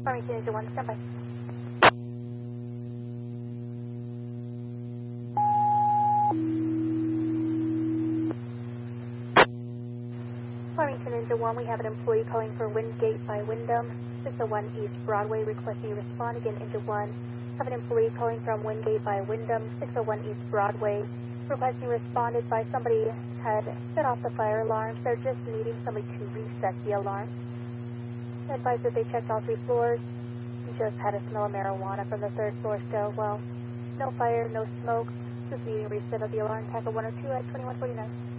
Farmington Engine 1, stand by. Farmington Engine 1, we have an employee calling for Wingate by Wyndham, 601 East Broadway, requesting you respond. Again, Engine 1, have an employee calling from Wingate by Wyndham, 601 East Broadway, requesting responded by somebody had set off the fire alarms. They're just needing somebody to reset the alarm. Advised that they checked all 3 floors. Just had a smell of marijuana from the 3rd floor stairwell. No fire, no smoke. Just needing reset of the alarm. Tackle 102 at 2149.